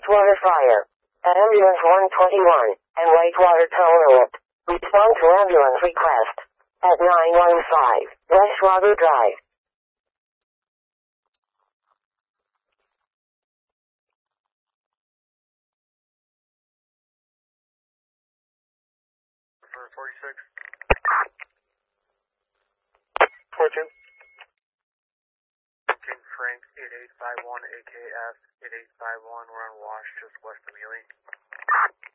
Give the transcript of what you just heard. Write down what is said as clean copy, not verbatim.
Whitewater Fire. At Ambulance 121 and Whitewater Tower Lip. Respond to ambulance request. At 915 West Robert Drive. For 46. 42. King Frank 8851 AKF 8851. We're on Wash just west of Ely.